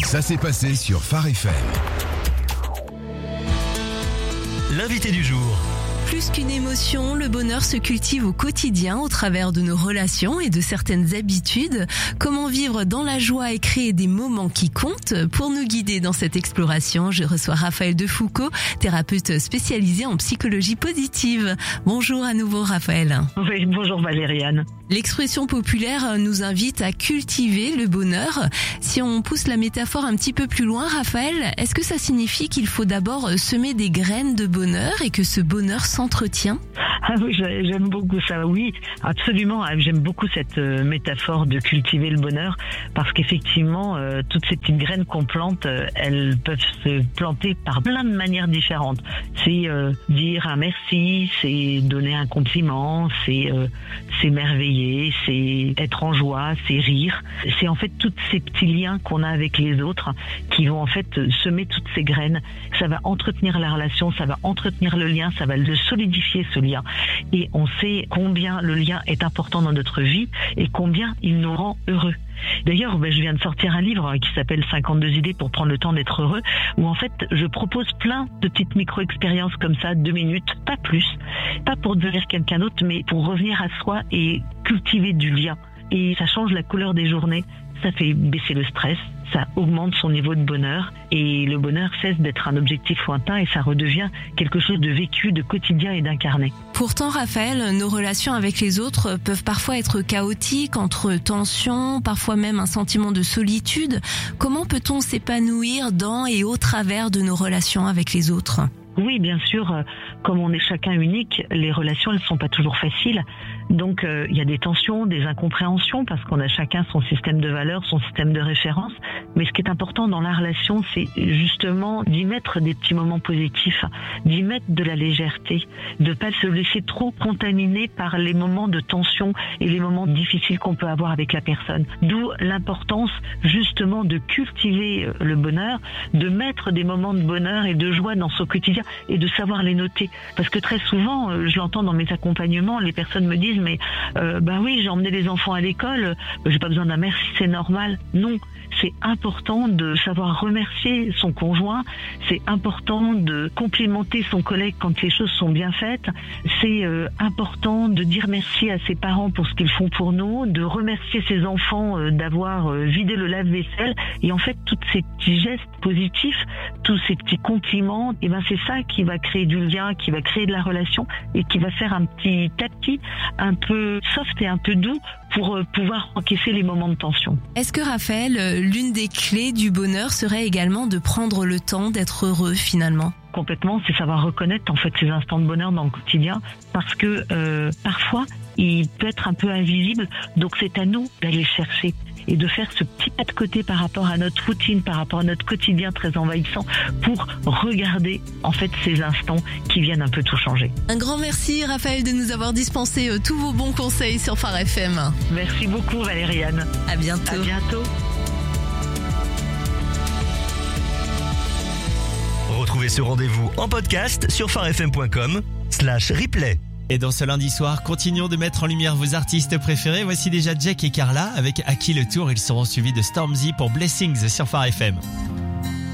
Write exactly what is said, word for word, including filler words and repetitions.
Ça s'est passé sur Phare F M. L'invité du jour. Plus qu'une émotion, le bonheur se cultive au quotidien au travers de nos relations et de certaines habitudes. Comment vivre dans la joie et créer des moments qui comptent? Pour nous guider dans cette exploration, je reçois Raphaël Defoucault, thérapeute spécialisé en psychologie positive. Bonjour à nouveau Raphaël. Oui, bonjour Valériane. L'expression populaire nous invite à cultiver le bonheur. Si on pousse la métaphore un petit peu plus loin, Raphaël, est-ce que ça signifie qu'il faut d'abord semer des graines de bonheur et que ce bonheur s'entretient? Ah oui, j'aime beaucoup ça, oui, absolument. J'aime beaucoup cette euh, métaphore de cultiver le bonheur parce qu'effectivement, euh, toutes ces petites graines qu'on plante, euh, elles peuvent se planter par plein de manières différentes. C'est euh, dire un merci, c'est donner un compliment, c'est euh, s'émerveiller, c'est être en joie, c'est rire. C'est en fait tous ces petits liens qu'on a avec les autres qui vont en fait semer toutes ces graines. Ça va entretenir la relation, ça va entretenir le lien, ça va le solidifier ce lien. Et on sait combien le lien est important dans notre vie et combien il nous rend heureux. D'ailleurs, ben, je viens de sortir un livre qui s'appelle cinquante-deux idées pour prendre le temps d'être heureux, où en fait, je propose plein de petites micro-expériences comme ça, deux minutes, pas plus. Pas pour devenir quelqu'un d'autre, mais pour revenir à soi et cultiver du lien. Et ça change la couleur des journées, ça fait baisser le stress, ça augmente son niveau de bonheur et le bonheur cesse d'être un objectif lointain et ça redevient quelque chose de vécu, de quotidien et d'incarné. Pourtant, Raphaël, nos relations avec les autres peuvent parfois être chaotiques, entre tensions, parfois même un sentiment de solitude. Comment peut-on s'épanouir dans et au travers de nos relations avec les autres ? Oui, bien sûr, comme on est chacun unique, les relations, elles sont pas toujours faciles. Donc, euh, il y a des tensions, des incompréhensions, parce qu'on a chacun son système de valeurs, son système de référence. Mais ce qui est important dans la relation, c'est justement d'y mettre des petits moments positifs, d'y mettre de la légèreté, de pas se laisser trop contaminer par les moments de tension et les moments difficiles qu'on peut avoir avec la personne. D'où l'importance, justement, de cultiver le bonheur, de mettre des moments de bonheur et de joie dans son quotidien, et de savoir les noter. Parce que très souvent, euh, je l'entends dans mes accompagnements, les personnes me disent mais euh, bah oui, j'ai emmené les enfants à l'école, euh, j'ai pas besoin d'un merci, c'est normal. Non, c'est important de savoir remercier son conjoint, c'est important de complimenter son collègue quand les choses sont bien faites, c'est euh, important de dire merci à ses parents pour ce qu'ils font pour nous, de remercier ses enfants euh, d'avoir euh, vidé le lave-vaisselle, et en fait, tous ces petits gestes positifs, tous ces petits compliments, et ben c'est ça qui va créer du lien, qui va créer de la relation et qui va faire un petit à petit un peu soft et un peu doux pour pouvoir encaisser les moments de tension. Est-ce que Raphaël, l'une des clés du bonheur serait également de prendre le temps d'être heureux finalement ? Complètement, c'est savoir reconnaître en fait ces instants de bonheur dans le quotidien parce que euh, parfois il peut être un peu invisible, donc c'est à nous d'aller chercher et de faire ce petit pas de côté par rapport à notre routine, par rapport à notre quotidien très envahissant pour regarder en fait ces instants qui viennent un peu tout changer. Un grand merci Raphaël de nous avoir dispensé euh, tous vos bons conseils sur Phare F M. Merci beaucoup Valériane. À bientôt. À bientôt. Retrouvez ce rendez-vous en podcast sur pharefm point com slash replay. Et dans ce lundi soir, continuons de mettre en lumière vos artistes préférés. Voici déjà Jack et Carla avec À qui le tour. Ils seront suivis de Stormzy pour Blessings sur Phare F M.